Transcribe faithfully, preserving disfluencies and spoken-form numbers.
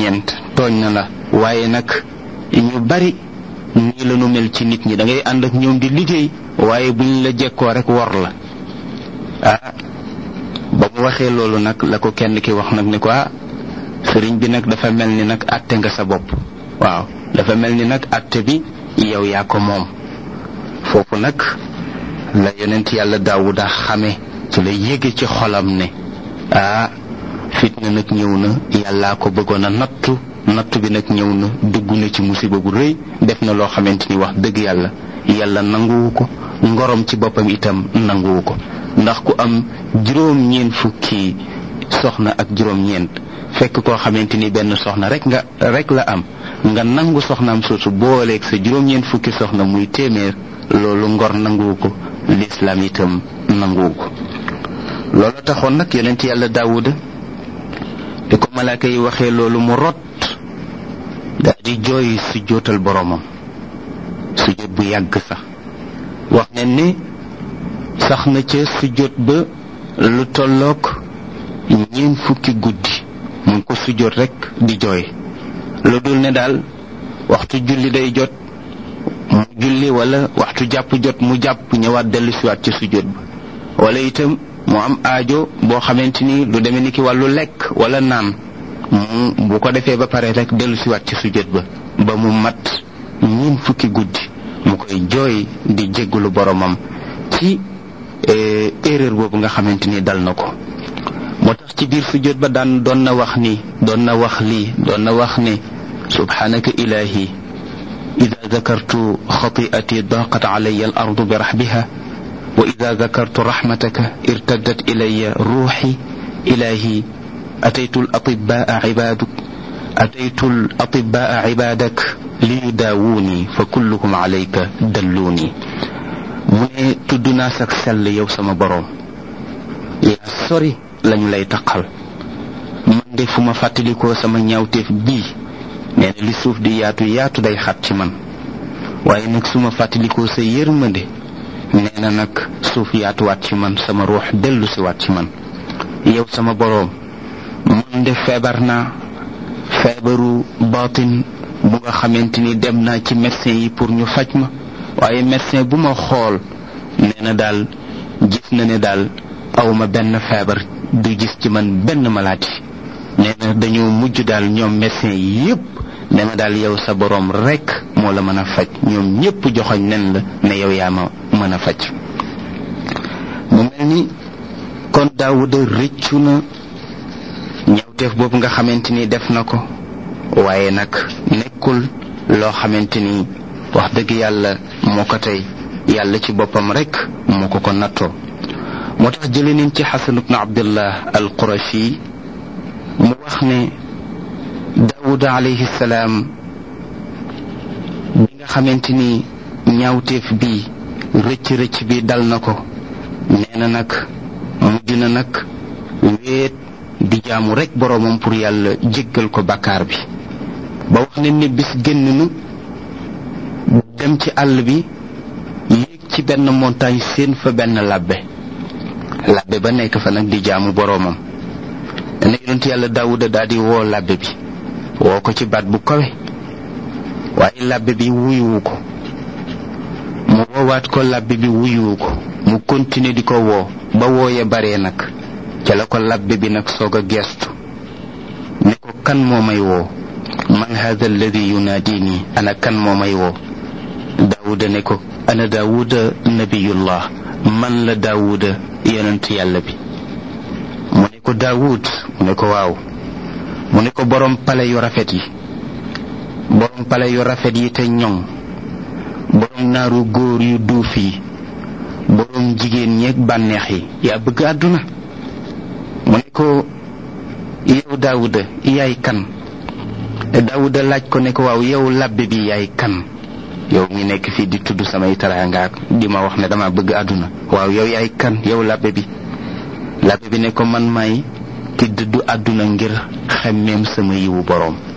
juróom-ñeent tooñ na la waaye nag ñu bari nii la nu mel ci nit ñi da ngay ànd ak ñoom di liggéey waaye buñ la jekkoo rek wor la. ah ba mu waxee loolu nag la ko kenn ki wax nag ne ko ah sëriñ bi nag dafa mel ni nag àtte nga sa bopp. waaw dafa mel ni nag àtte bi yow yaa ko moom. foofu nag la yonent yàlla Daawuda xame ci la yéege ci xolam ne ah fitna nag ñëw na yàllaa ko bëggoon a nattu nattu bi nag ñëw na dugg na ci musiba bu rëy def na loo xamante ni wax dëgg yàlla yàlla nanguwu ko ngorom ci boppam itam nanguwu ko ndax ku am juróom-ñeent fukki soxna ak juróom-ñeent fekk koo xamante ni benn soxna rek nga rek la am nga nangu soxnaam soosu booleeg sa juróom-ñeent fukki soxna muy téeméer loolu ngor nanguwu ko lislaam itam nanguwu ko. loolu taxoon nag yonent yàlla Daawuda di ko malaaka yi waxee loolu mu rot daal di jooy su jootal boromam su jot bu yàgg sax wax ne ni sax na ca su jot ba lu tolloog ñeent fukki guddi mu ngi ko su jot rek di jooy lu dul ne daal waxtu julli day jot mu julli wala waxtu jàpp jot mu jàpp ñëwaat dellu siwaat ci su jot ba wala itam mu am aajo boo xamante ni lu demee ni ki wàllu lekk wala naan mu bu ko defee ba pare rek dellu siwaat ci sujjóot ba ba mu mat ñiin fukki guddi mu koy jooy di jéggalu boromam ci erreur boobu nga xamante ni dal na ko. moo tax ci biir sujjóot ba daan doon na wax ni doon na wax lii doon na wax ne subhanaka ilahi ida dakartu xati'ati daqat alayya al ardu bi rahbiha وإذا ذكرت رحمتك ارتدت إلي روحي إلهي أتيت الأطباء عبادك أتيت الأطباء عبادك ليداووني فكلهم عليك دلوني من تدنا سك سل يو سما بروم يا سوري لن لاي تقال من دي فما فاتليكو سما ñaawtef bi neena li suuf di yaatu yaatu day xat ci man waaye nag suma fàttalikoo sa yërmande nee na nag suuf yaatuwaat ci man sama ruux dellu si waat ci man yow sama boroom man de feebar naa feebaru baatin bu nga xamante ni dem naa ci médecin yi pour ñu faj ma waaye médecin bu ma xool nee na daal gis na ne daal awma benn feebar du gis ci man benn maladie nee na dañoo mujj daal ñoom médecin yi yépp ne ma daal yow sa boroom rekk moo la mën a faj ñoom ñépp joxoñ nen la ne yow yaa ma mën a faj. mu mel ni kon Daawuda rëccu na ñawteef boobu nga xamante ni def na ko waaye nag nekkul loo xamante ni wax dëgg yàlla moo ko tey yàlla ci boppam rekk moo ko ko nattoo. moo tax jële nañ ci Xasan ibn Abdullah al Qurashi mu wax ne Daawuda alayhi salaam bi nga xamante ni ñaawteef bi rëcc rëcc bi dal na ko nee na nag mujj na nag wéet di jaamu rek boroomam pour yàlla jéggal ko bakkaar bi ba wax ne ni bis génn nu dem ci àll bi yéeg ci benn montagne seen fa benn labbe labbe ba nekk fa nag di jaamu boroomam ne yonent yàlla Daawuda daal di woo labbe bi woo ko ci baat bu kawe waaye labbe bi wuyuwu ko mu woowaat ko labbe bi wuyuwu ko mu continuer di ko woo ba wooye bare nag ca la ko labbe bi nag soog a geestu ne ko kan moo may woo man hada alladi yunaadini ana kan moo may woo Daawuda ne ko ana Daawuda nabiyullah man la Daawuda yonent yàlla bi mu ne ko Daawud mu ne ko waaw mu ne ko borom pale yu rafet yi borom pale yu rafet yi te ñoŋ borom naaru góor yu duuf yi borom jigéen ñeeg bànneex yi yaa bëgg àdduna mu ne ko yow Daawuda yaay kan Daawuda laaj ko ne ko waaw yow labbe bi yaay kan yow mi nekk fii di tudd samay teraanga di ma wax ne dama bëgg àdduna waaw yow yaay kan yow labbe bi labbe bi ne ko man may ki dëddu àdduna ngir xemmeem sama yiwu boroom